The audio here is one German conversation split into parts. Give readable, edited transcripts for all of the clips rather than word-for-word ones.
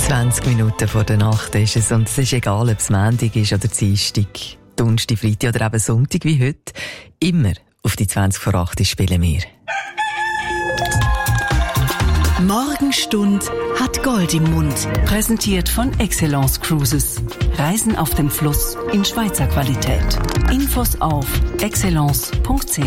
20 Minuten vor der Nacht ist es, und es ist egal, ob es Montag ist oder Dienstag, Donnerstag, Freitag oder eben Sonntag wie heute. Immer auf die 20 vor 8 spielen wir. Morgenstund hat Gold im Mund. Präsentiert von Excellence Cruises. Reisen auf dem Fluss in Schweizer Qualität. Infos auf excellence.ch.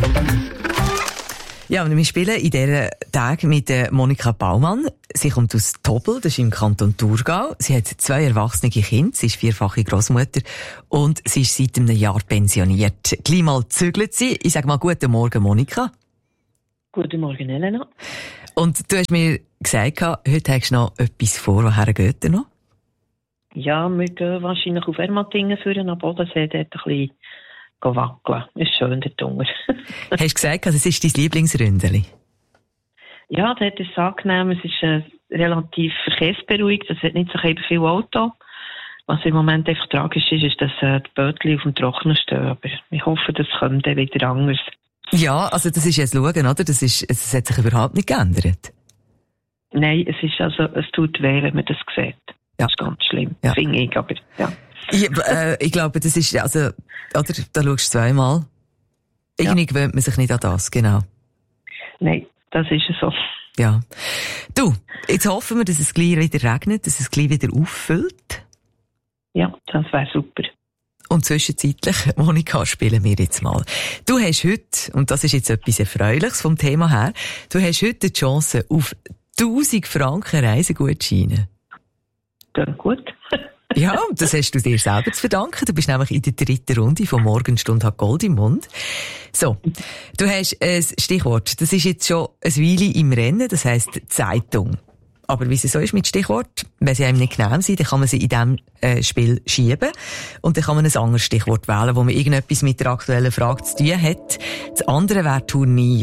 Ja, und wir spielen in diesen Tagen mit Monika Baumann. Sie kommt aus Tobel, das ist im Kanton Thurgau. Sie hat 2 erwachsene Kinder, sie ist 4-fache Grossmutter und sie ist seit einem Jahr pensioniert. Gleich mal zügelt sie. Ich sage mal guten Morgen, Monika. Guten Morgen, Elena. Und du hast mir gesagt, heute hast du noch etwas vor. Woher geht ihr noch? Ja, wir gehen wahrscheinlich auf Ermatingen führen, am Bodensee, dort ein bisschen wackeln. Ist schön dort unten. Hast du gesagt, also es ist dein Lieblingsründeli? Ja, dort ist es angenehm. Es ist relativ verkehrsberuhigt. Es hat nicht so viel Auto. Was im Moment einfach tragisch ist, dass die Bötchen auf dem Trocknen stehen. Aber ich hoffe, das kommt dann wieder anders. Ja, also das ist jetzt schauen, oder? Es hat sich überhaupt nicht geändert. Nein, es tut weh, wenn man das sieht. Ja. Das ist ganz schlimm. Ja. Finde ich, aber ja. Ich glaube, das ist, also, oder? Da schaust du zweimal. Irgendwie gewöhnt man sich nicht an das, genau. Nein, das ist so. Ja. Du, jetzt hoffen wir, dass es gleich wieder regnet, dass es gleich wieder auffüllt. Ja, das wäre super. Und zwischenzeitlich, Monika, spielen wir jetzt mal. Du hast heute, und das ist jetzt etwas Erfreuliches vom Thema her, du hast heute die Chance auf 1000 Franken Reisegutscheine. Klingt gut. Ja, das hast du dir selber zu verdanken. Du bist nämlich in der 3. Runde von Morgenstund hat Gold im Mund. So, du hast ein Stichwort. Das ist jetzt schon eine Weile im Rennen, das heisst Zeitung. Aber wie es so ist mit Stichwort, wenn sie einem nicht genehm sind, dann kann man sie in diesem Spiel schieben. Und dann kann man ein anderes Stichwort wählen, wo man irgendetwas mit der aktuellen Frage zu tun hat. Das andere wäre Turnier.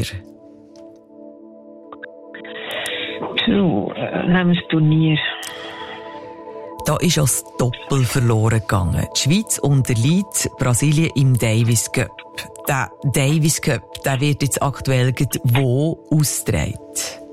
Nehmen wir das Turnier. Da ist das Doppel verloren gegangen. Die Schweiz unterliegt Brasilien im Davis Cup. Der Davis Cup, der wird jetzt aktuell wo ausgetragen?